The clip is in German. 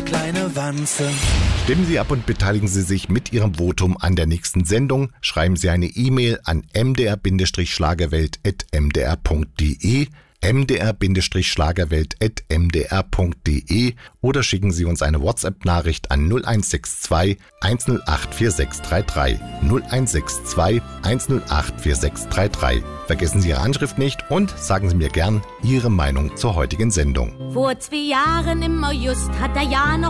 kleine Wanze. Stimmen Sie ab und beteiligen Sie sich mit Ihrem Votum an der nächsten Sendung. Schreiben Sie eine E-Mail an mdr-schlagerwelt@mdr.de, mdr-schlagerwelt@mdr.de oder schicken Sie uns eine WhatsApp-Nachricht an 0162 108 4633. 0162 108 4633. Vergessen Sie Ihre Anschrift nicht und sagen Sie mir gern Ihre Meinung zur heutigen Sendung. Vor 2 Jahren im August hat er ja noch